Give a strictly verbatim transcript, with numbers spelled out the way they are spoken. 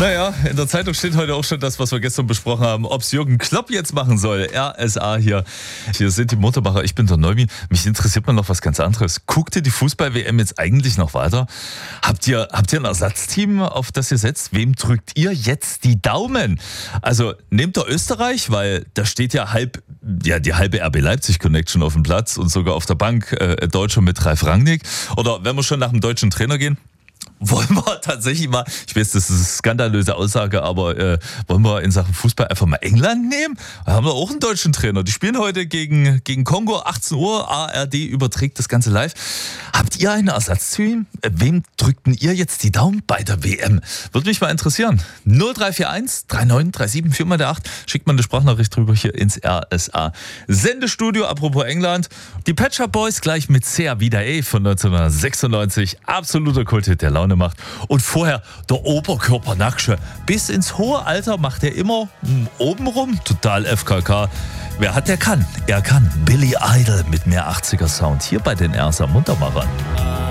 Naja, in der Zeitung steht heute auch schon das, was wir gestern besprochen haben, ob es Jürgen Klopp jetzt machen soll. R S A hier. Hier sind die Mutterbacher, ich bin der Neumi. Mich interessiert mal noch was ganz anderes. Guckt ihr die Fußball-W M jetzt eigentlich noch weiter? Habt ihr, habt ihr ein Ersatzteam, auf das ihr setzt? Wem drückt ihr jetzt die Daumen? Also nehmt ihr Österreich, weil da steht ja halb, ja die halbe R B Leipzig-Connection auf dem Platz und sogar auf der Bank äh, Deutscher mit Ralf Rangnick. Oder wenn wir schon nach dem deutschen Trainer gehen, wollen wir tatsächlich mal, ich weiß, das ist eine skandalöse Aussage, aber äh, wollen wir in Sachen Fußball einfach mal England nehmen? Da haben wir auch einen deutschen Trainer. Die spielen heute gegen, gegen Kongo, achtzehn Uhr, A R D überträgt das Ganze live. Habt ihr ein Ersatzteam? Wem drückten ihr jetzt die Daumen bei der W M? Würde mich mal interessieren. null drei vier eins drei neun drei sieben vier mal der acht. Schickt mal eine Sprachnachricht drüber hier ins R S A Sendestudio. Apropos England. Die Pet Shop Boys gleich mit Sehr wie der A von neunzehnhundertsechsundneunzig. Absoluter Kulthit, der Laune macht. Und vorher der Oberkörper Nacksche. Bis ins hohe Alter macht er immer mh, obenrum total F K K. Wer hat, der kann. Er kann. Billy Idol mit mehr achtziger Sound hier bei den R S A Muntermachern.